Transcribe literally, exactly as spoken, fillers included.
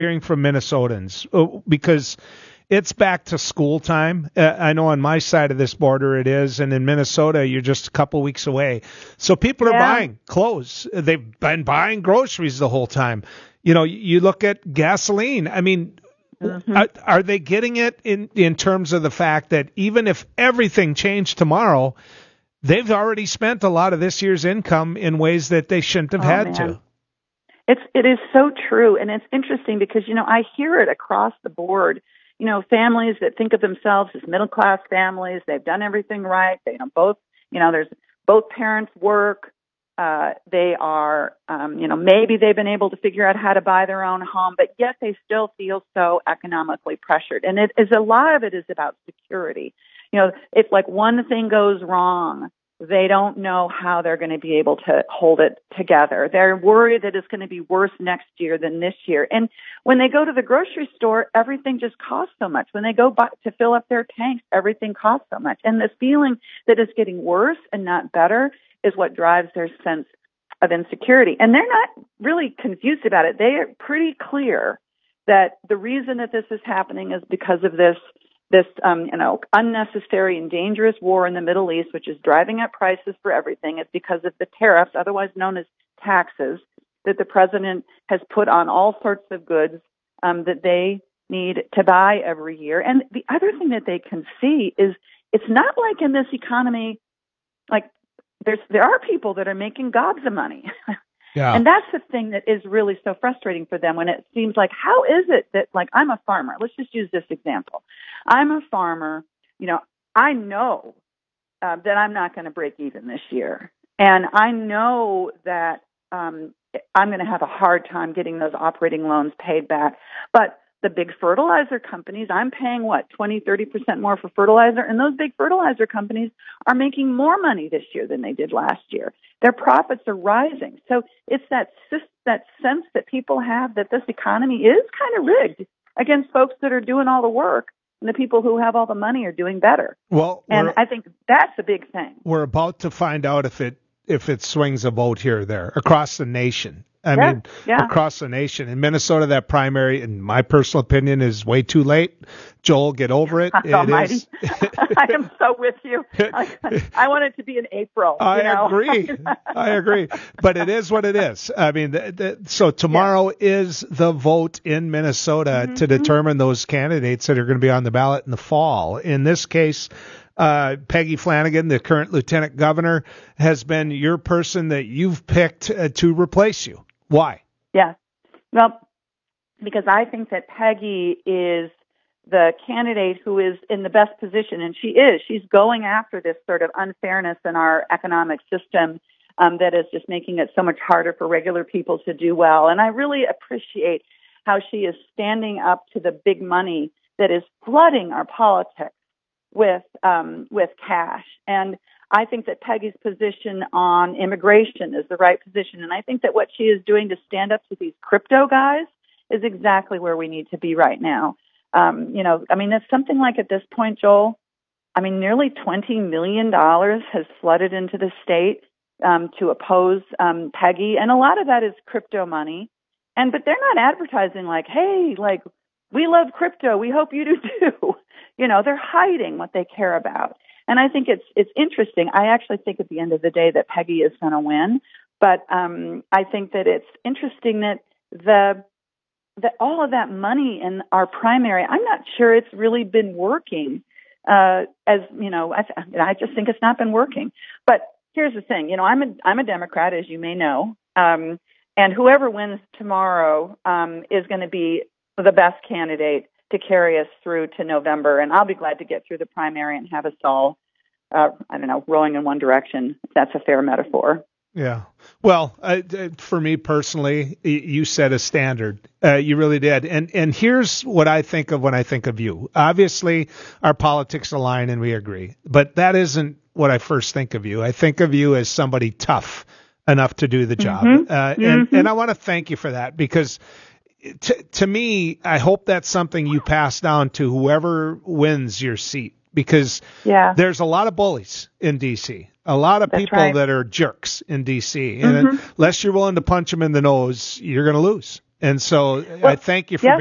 hearing from Minnesotans? Uh, because it's back to school time. Uh, I know on my side of this border it is, and in Minnesota you're just a couple weeks away. So people are Yeah. buying clothes. They've been buying groceries the whole time. You know, you look at gasoline. I mean, Mm-hmm. are, are they getting it in, in terms of the fact that even if everything changed tomorrow, they've already spent a lot of this year's income in ways that they shouldn't have Oh, had man. to? It's it is so true, and it's interesting because you know I hear it across the board. You know, families that think of themselves as middle class families, they've done everything right. They you know both you know there's both parents work. Uh, they are um, you know maybe they've been able to figure out how to buy their own home, but yet they still feel so economically pressured. And it is a lot of it is about security. You know, if like one thing goes wrong, they don't know how they're going to be able to hold it together. They're worried that it's going to be worse next year than this year. And when they go to the grocery store, everything just costs so much. When they go buy, to fill up their tanks, everything costs so much. And this feeling that it's getting worse and not better is what drives their sense of insecurity. And they're not really confused about it. They are pretty clear that the reason that this is happening is because of this this, um, you know, unnecessary and dangerous war in the Middle East, which is driving up prices for everything. It's because of the tariffs, otherwise known as taxes, that the president has put on all sorts of goods um, that they need to buy every year. And the other thing that they can see is it's not like in this economy, like there's there are people that are making gobs of money. Yeah. And that's the thing that is really so frustrating for them when it seems like, how is it that, like, I'm a farmer. Let's just use this example. I'm a farmer. You know, I know uh, that I'm not going to break even this year. And I know that um, I'm going to have a hard time getting those operating loans paid back. But the big fertilizer companies, I'm paying, what, twenty, thirty percent more for fertilizer? And those big fertilizer companies are making more money this year than they did last year. Their profits are rising. So it's that that sense that people have that this economy is kind of rigged against folks that are doing all the work, and the people who have all the money are doing better. Well, and I think that's a big thing. We're about to find out if it if it swings a vote here or there across the nation. I yeah, mean, yeah. across the nation. In Minnesota, that primary, in my personal opinion, is way too late. Joel, get over it. It Almighty. Is. I am so with you. I, I want it to be in April. I you know? agree. I agree. But it is what it is. I mean, the, the, so tomorrow yeah. is the vote in Minnesota mm-hmm. to determine those candidates that are going to be on the ballot in the fall. In this case, Uh, Peggy Flanagan, the current lieutenant governor, has been your person that you've picked uh, to replace you. Why? Yeah. Well, because I think that Peggy is the candidate who is in the best position, and she is. She's going after this sort of unfairness in our economic system um, that is just making it so much harder for regular people to do well. And I really appreciate how she is standing up to the big money that is flooding our politics with um, with cash. And I think that Peggy's position on immigration is the right position. And I think that what she is doing to stand up to these crypto guys is exactly where we need to be right now. Um, you know, I mean, it's something like at this point, Joel, I mean, nearly twenty million dollars has flooded into the state um, to oppose um, Peggy. And a lot of that is crypto money. And but they're not advertising like, hey, like, we love crypto. We hope you do too. You know, they're hiding what they care about. And I think it's it's interesting. I actually think at the end of the day that Peggy is going to win. But um, I think that it's interesting that the that all of that money in our primary, I'm not sure it's really been working. Uh, as you know, I, I just think it's not been working. But here's the thing. You know, I'm a I'm a Democrat, as you may know, um, and whoever wins tomorrow um, is going to be the best candidate to carry us through to November. And I'll be glad to get through the primary and have us all, uh, I don't know, rowing in one direction, if that's a fair metaphor. Yeah. Well, uh, for me personally, you set a standard. Uh, you really did. And and here's what I think of when I think of you. Obviously, our politics align and we agree. But that isn't what I first think of you. I think of you as somebody tough enough to do the job. Mm-hmm. Uh, mm-hmm. and, and I want to thank you for that because To, to me, I hope that's something you pass down to whoever wins your seat, because yeah. there's a lot of bullies in D C, a lot of that's people right. that are jerks in D C, and mm-hmm. unless you're willing to punch them in the nose, you're going to lose. And so well, I thank you for yes,